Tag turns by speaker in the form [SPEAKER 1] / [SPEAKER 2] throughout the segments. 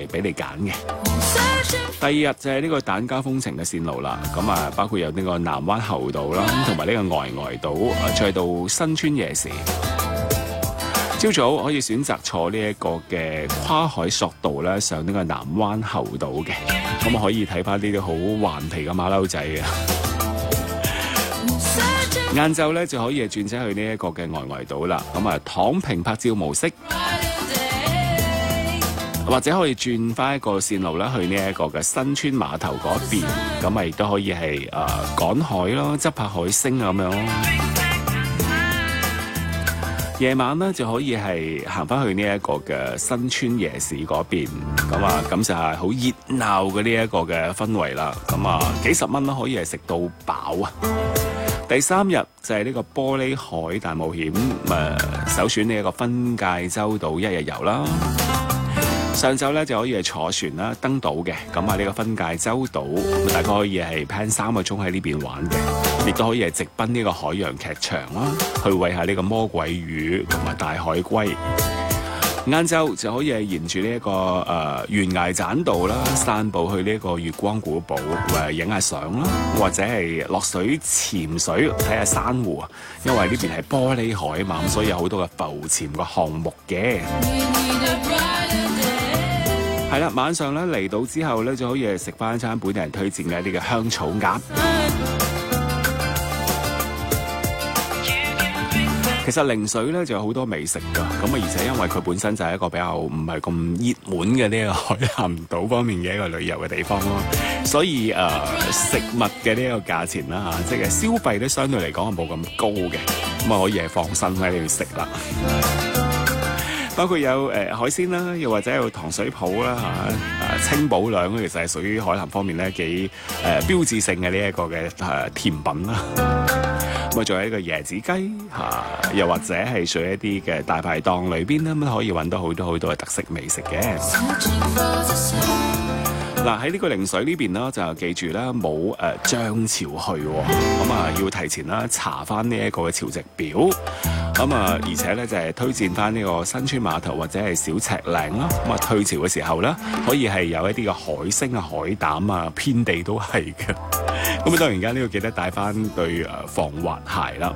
[SPEAKER 1] 係俾你揀嘅。第二日就係呢個疍家風情嘅線路啦，咁啊包括有呢個南灣後道啦，同埋呢個呆呆島，再到新村夜市。朝早可以選擇坐呢一個嘅跨海索道咧，上呢個南灣後島嘅，咁可以睇翻呢啲好頑皮嘅馬騮仔啊！晏晝咧就可以轉車去呢一個嘅呆呆島啦，咁啊躺平拍照模式，或者可以轉翻一個線路啦，去呢一個嘅新村碼頭嗰邊，咁啊亦都可以係趕海咯，執下海星咁樣咯。夜晚咧就可以係行翻去呢一個嘅新村夜市嗰邊，咁啊感受下好熱鬧嘅呢一個嘅氛圍啦。咁啊幾十蚊啦，可以係食到飽啊！第三日就係呢個玻璃海大冒險，首選呢一個分界洲島一日遊啦。上晝咧就可以係坐船啦，登島嘅，咁啊呢個分界洲島，大概可以係 plan 3個鐘喺呢邊玩嘅，亦都可以係直奔呢個海洋劇場啦，去餵下呢個魔鬼魚同埋大海龜。晏晝就可以係沿住呢一個懸崖棧道啦，散步去呢一個月光古堡，影下相啦，或者係落水潛水睇下珊瑚啊，因為呢邊係玻璃海嘛，所以有好多嘅浮潛嘅項目嘅。係啦，晚上咧嚟到之後咧，就可以食翻一餐本地人推薦嘅一啲嘅香草鴨。其實陵水咧就有好多美食㗎，咁啊而且因為佢本身就係一個比較唔係咁熱門嘅呢個海南島方面嘅一個旅遊嘅地方咯，所以食物嘅呢個價錢啦嚇，即係消費咧相對嚟講係冇咁高嘅，咁啊可以係放心喺呢度食啦。包括有海鮮啦，又或者有糖水鋪啦嚇，清補涼其實係屬於海南方面咧幾標誌性嘅呢一個嘅甜品啦。咁啊，仲有一個椰子雞又或者係屬於一啲嘅大排檔裏邊咧，咁可以揾到好多好多嘅特色美食嘅。嗱喺呢個陵水呢邊啦，就記住啦，冇漲潮去，咁啊要提前啦查翻呢一個嘅潮汐表。咁啊，而且咧就係推薦翻呢個新村碼頭或者係小赤嶺啦。咁啊，退潮嘅時候咧，可以係有一啲嘅海星啊、海膽啊，遍地都係嘅。咁啊，當然間呢個記得帶翻對防滑鞋啦。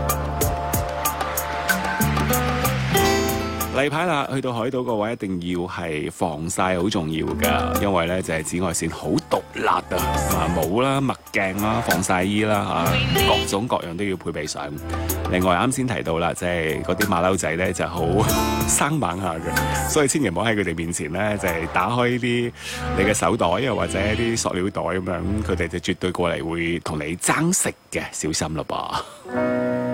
[SPEAKER 1] 例牌啦，去到海島嘅話，一定要係防曬好重要㗎，因為咧就係紫外線好毒辣啊！帽啦、墨鏡啦、防曬衣啦各種各樣都要配備上。另外啱先提到啦，即係嗰啲馬騮仔咧就好生猛下嘅，所以千祈唔好喺佢哋面前咧就係打開啲你嘅手袋又或者啲塑料袋咁樣，佢哋就絕對過嚟會同你爭食嘅，小心啦噃。